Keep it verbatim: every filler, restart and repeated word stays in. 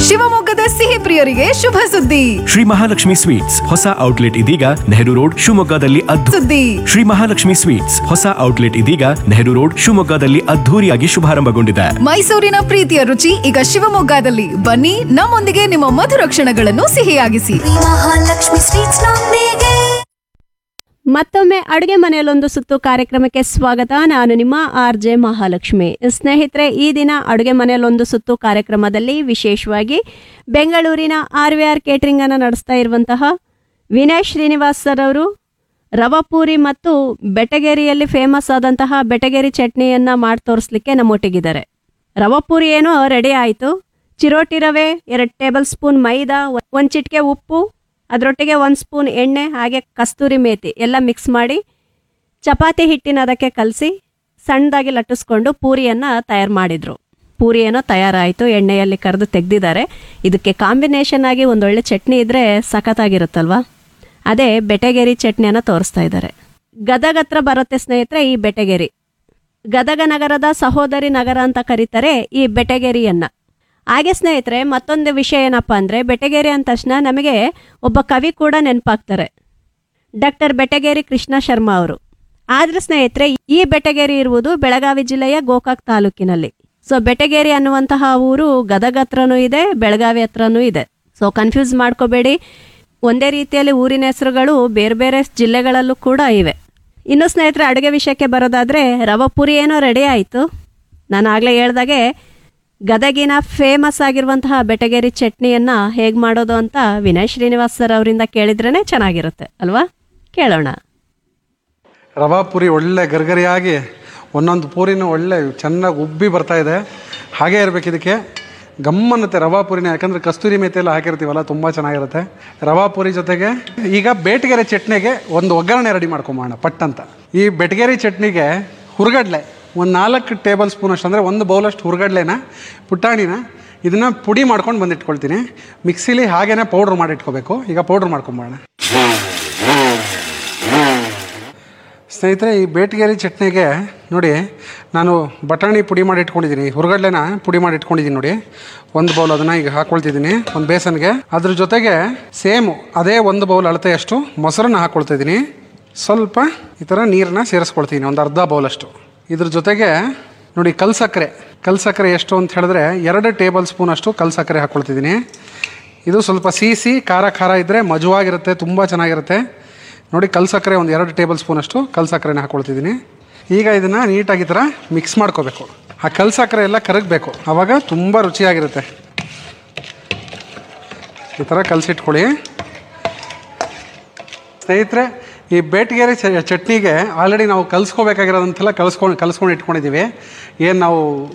ಶಿವಮೊಗ್ಗದ ಸಿಹಿ ಪ್ರಿಯರಿಗೆ ಶುಭ ಸುದ್ದಿ. ಶ್ರೀ ಮಹಾಲಕ್ಷ್ಮಿ ಸ್ವೀಟ್ಸ್ ಹೊಸ ಔಟ್ಲೆಟ್ ಇದೀಗ ನೆಹರು ರೋಡ್ ಶಿವಮೊಗ್ಗದಲ್ಲಿ ಅದ್ಧೂ ಸುದ್ದಿ ಶ್ರೀ ಮಹಾಲಕ್ಷ್ಮಿ ಸ್ವೀಟ್ಸ್ ಹೊಸ ಔಟ್ಲೆಟ್ ಇದೀಗ ನೆಹರು ರೋಡ್ ಶಿವಮೊಗ್ಗದಲ್ಲಿ ಅದ್ಧೂರಿಯಾಗಿ ಶುಭಾರಂಭಗೊಂಡಿದೆ. ಮೈಸೂರಿನ ಪ್ರೀತಿಯ ರುಚಿ ಈಗ ಶಿವಮೊಗ್ಗದಲ್ಲಿ. ಬನ್ನಿ, ನಮ್ಮೊಂದಿಗೆ ನಿಮ್ಮ ಮಧುರ ಕ್ಷಣಗಳನ್ನು ಸಿಹಿಯಾಗಿಸಿ. ಮಹಾಲಕ್ಷ್ಮಿ ಸ್ವೀಟ್ಸ್ ನೊಂದಿಗೆ. ಮತ್ತೊಮ್ಮೆ ಅಡುಗೆ ಮನೆಯಲ್ಲೊಂದು ಸುತ್ತು ಕಾರ್ಯಕ್ರಮಕ್ಕೆ ಸ್ವಾಗತ. ನಾನು ನಿಮ್ಮ ಆರ್ ಜೆ ಮಹಾಲಕ್ಷ್ಮಿ. ಸ್ನೇಹಿತರೆ, ಈ ದಿನ ಅಡುಗೆ ಮನೆಯಲ್ಲೊಂದು ಸುತ್ತು ಕಾರ್ಯಕ್ರಮದಲ್ಲಿ ವಿಶೇಷವಾಗಿ ಬೆಂಗಳೂರಿನ ಆರ್ ವಿ ಆರ್ ಕೇಟರಿಂಗ್ ಅನ್ನು ನಡೆಸ್ತಾ ಇರುವಂತಹ ವಿನಯ್ ಶ್ರೀನಿವಾಸ್ ಸರ್ ಅವರು ರವಾ ಪೂರಿ ಮತ್ತು ಬೆಟಗೇರಿಯಲ್ಲಿ ಫೇಮಸ್ ಆದಂತಹ ಬೆಟಗೇರಿ ಚಟ್ನಿಯನ್ನು ಮಾಡಿ ತೋರಿಸ್ಲಿಕ್ಕೆ ನಮ್ಮೊಟ್ಟಿಗಿದ್ದಾರೆ. ರವಾ ಪೂರಿ ಏನೋ ರೆಡಿ ಆಯಿತು. ಚಿರೋಟಿ ರವೆ, ಎರಡು ಟೇಬಲ್ ಸ್ಪೂನ್ ಮೈದಾ, ಒಂದು ಚಿಟಿಕೆ ಉಪ್ಪು, ಅದರೊಟ್ಟಿಗೆ ಒಂದು ಸ್ಪೂನ್ ಎಣ್ಣೆ, ಹಾಗೆ ಕಸ್ತೂರಿ ಮೇಥಿ ಎಲ್ಲ ಮಿಕ್ಸ್ ಮಾಡಿ ಚಪಾತಿ ಹಿಟ್ಟಿನ ಅದಕ್ಕೆ ಕಲಸಿ ಸಣ್ಣದಾಗಿ ಲಟ್ಟಿಸ್ಕೊಂಡು ಪೂರಿಯನ್ನು ತಯಾರು ಮಾಡಿದರು. ಪೂರಿ ಏನೋ ತಯಾರಾಯಿತು, ಎಣ್ಣೆಯಲ್ಲಿ ಕರೆದು ತೆಗೆದಿದ್ದಾರೆ. ಇದಕ್ಕೆ ಕಾಂಬಿನೇಷನ್ ಆಗಿ ಒಂದೊಳ್ಳೆ ಚಟ್ನಿ ಇದ್ದರೆ ಸಖತ್ತಾಗಿರುತ್ತಲ್ವ. ಅದೇ ಬೆಟಗೇರಿ ಚಟ್ನಿಯನ್ನು ತೋರಿಸ್ತಾ ಇದ್ದಾರೆ. ಗದಗ ಹತ್ರ ಬರುತ್ತೆ ಸ್ನೇಹಿತರೆ ಈ ಬೆಟಗೇರಿ. ಗದಗ ನಗರದ ಸಹೋದರಿ ನಗರ ಅಂತ ಕರೀತಾರೆ ಈ ಬೆಟಗೇರಿಯನ್ನು. ಹಾಗೆ ಸ್ನೇಹಿತರೆ, ಮತ್ತೊಂದು ವಿಷಯ ಏನಪ್ಪ ಅಂದರೆ, ಬೆಟಗೇರಿ ಅಂದ ತಕ್ಷಣ ನಮಗೆ ಒಬ್ಬ ಕವಿ ಕೂಡ ನೆನಪಾಗ್ತಾರೆ, ಡಾಕ್ಟರ್ ಬೆಟಗೇರಿ ಕೃಷ್ಣ ಶರ್ಮಾ ಅವರು. ಆದರೆ ಸ್ನೇಹಿತರೆ, ಈ ಬೆಟಗೇರಿ ಇರುವುದು ಬೆಳಗಾವಿ ಜಿಲ್ಲೆಯ ಗೋಕಾಕ್ ತಾಲೂಕಿನಲ್ಲಿ. ಸೊ ಬೆಟಗೇರಿ ಅನ್ನುವಂತಹ ಊರು ಗದಗ ಹತ್ರನೂ ಇದೆ, ಬೆಳಗಾವಿ ಹತ್ರನೂ ಇದೆ. ಸೊ ಕನ್ಫ್ಯೂಸ್ ಮಾಡ್ಕೋಬೇಡಿ, ಒಂದೇ ರೀತಿಯಲ್ಲಿ ಊರಿನ ಹೆಸರುಗಳು ಬೇರೆ ಬೇರೆ ಜಿಲ್ಲೆಗಳಲ್ಲೂ ಕೂಡ ಇವೆ. ಇನ್ನು ಸ್ನೇಹಿತರೆ, ಅಡುಗೆ ವಿಷಯಕ್ಕೆ ಬರೋದಾದರೆ, ರವಾ ಪೂರಿ ಏನೋ ರೆಡಿ ಆಯಿತು. ನಾನು ಆಗಲೇ ಹೇಳ್ದಾಗೆ ಗದಗಿನ ಫೇಮಸ್ ಆಗಿರುವಂತಹ ಬೆಟಗೇರಿ ಚಟ್ನಿಯನ್ನು ಹೇಗೆ ಮಾಡೋದು ಅಂತ ವಿನಯ್ ಶ್ರೀನಿವಾಸ್ ಸರ್ ಅವರಿಂದ ಕೇಳಿದ್ರೇ ಚೆನ್ನಾಗಿರುತ್ತೆ ಅಲ್ವಾ? ಕೇಳೋಣ. ರವಾ ಪೂರಿ ಒಳ್ಳೆ ಗರ್ಗರಿಯಾಗಿ ಒಂದೊಂದು ಪೂರಿನೂ ಒಳ್ಳೆ ಚೆನ್ನಾಗಿ ಉಬ್ಬಿ ಬರ್ತಾ ಇದೆ. ಹಾಗೇ ಇರಬೇಕು. ಇದಕ್ಕೆ ಗಮ್ಮನ್ನುತ್ತೆ ರವಾ ಪೂರಿನ, ಯಾಕಂದರೆ ಕಸ್ತೂರಿ ಮೇಥಿ ಎಲ್ಲ ಹಾಕಿರ್ತೀವಲ್ಲ, ತುಂಬ ಚೆನ್ನಾಗಿರುತ್ತೆ. ರವಾ ಪೂರಿ ಜೊತೆಗೆ ಈಗ ಬೆಟಗೇರಿ ಚಟ್ನಿಗೆ ಒಂದು ಒಗ್ಗರಣೆ ರೆಡಿ ಮಾಡ್ಕೊಂಬೋಣ ಪಟ್ ಅಂತ. ಈ ಬೆಟಗೇರಿ ಚಟ್ನಿಗೆ ಹುರ್ಗಡ್ಲೆ ಒಂದು ನಾಲ್ಕು ಟೇಬಲ್ ಸ್ಪೂನ್ ಅಷ್ಟು, ಅಂದರೆ ಒಂದು ಬೌಲಷ್ಟು ಹುರ್ಗಡ್ಲೆನ, ಪುಟಾಣಿನ ಇದನ್ನು ಪುಡಿ ಮಾಡ್ಕೊಂಡು ಬಂದಿಟ್ಕೊಳ್ತೀನಿ. ಮಿಕ್ಸಿಲಿ ಹಾಗೇ ಪೌಡ್ರ್ ಮಾಡಿಟ್ಕೋಬೇಕು. ಈಗ ಪೌಡ್ರ್ ಮಾಡ್ಕೊಂಬೋಣ ಸ್ನೇಹಿತರೆ. ಈ ಬೆಟಗೇರಿ ಚಟ್ನಿಗೆ ನೋಡಿ, ನಾನು ಬಟಾಣಿ ಪುಡಿ ಮಾಡಿ ಇಟ್ಕೊಂಡಿದ್ದೀನಿ, ಹುರ್ಗಡ್ಲೆನ ಪುಡಿ ಮಾಡಿ ಇಟ್ಕೊಂಡಿದ್ದೀನಿ ನೋಡಿ. ಒಂದು ಬೌಲ್ ಅದನ್ನು ಈಗ ಹಾಕ್ಕೊಳ್ತಿದ್ದೀನಿ ಒಂದು ಬೇಸನ್ಗೆ. ಅದ್ರ ಜೊತೆಗೆ ಸೇಮು ಅದೇ ಒಂದು ಬೌಲ್ ಅಳತೆಯಷ್ಟು ಮೊಸರನ್ನ ಹಾಕ್ಕೊಳ್ತಿದ್ದೀನಿ. ಸ್ವಲ್ಪ ಈ ಥರ ನೀರನ್ನ ಸೇರಿಸ್ಕೊಳ್ತೀನಿ, ಒಂದು ಅರ್ಧ ಬೌಲಷ್ಟು. ಇದ್ರ ಜೊತೆಗೆ ನೋಡಿ ಕಲ್ ಸಕ್ಕರೆ. ಕಲ್ ಸಕ್ಕರೆ ಎಷ್ಟು ಅಂತ ಹೇಳಿದ್ರೆ ಎರಡು ಟೇಬಲ್ ಸ್ಪೂನ್ ಅಷ್ಟು ಕಲ್ ಸಕ್ಕರೆ ಹಾಕ್ಕೊಳ್ತಿದ್ದೀನಿ. ಇದು ಸ್ವಲ್ಪ ಸಿಹಿ ಖಾರ ಖಾರ ಇದ್ದರೆ ಮಜವಾಗಿರುತ್ತೆ, ತುಂಬ ಚೆನ್ನಾಗಿರುತ್ತೆ ನೋಡಿ. ಕಲ್ ಸಕ್ಕರೆ ಒಂದು ಎರಡು ಟೇಬಲ್ ಸ್ಪೂನ್ ಅಷ್ಟು ಕಲ್ ಸಕ್ಕರೆನ ಹಾಕ್ಕೊಳ್ತಿದ್ದೀನಿ. ಈಗ ಇದನ್ನು ನೀಟಾಗಿ ಈ ಥರ ಮಿಕ್ಸ್ ಮಾಡ್ಕೋಬೇಕು. ಆ ಕಲ್ ಸಕ್ಕರೆ ಎಲ್ಲ ಕರಗಬೇಕು, ಆವಾಗ ತುಂಬ ರುಚಿಯಾಗಿರುತ್ತೆ. ಈ ಥರ ಕಲಸಿಟ್ಕೊಳ್ಳಿ ಸ್ನೇಹಿತರೆ. ಈ ಬೆಟಗೇರಿ ಚಟ್ನಿಗೆ ಆಲ್ರೆಡಿ ನಾವು ಕಲಿಸ್ಕೋಬೇಕಾಗಿರೋದಂತೆಲ್ಲ ಕಲಿಸ್ಕೊಂಡು ಕಲಿಸ್ಕೊಂಡು ಇಟ್ಕೊಂಡಿದ್ದೀವಿ. ಏನು ನಾವು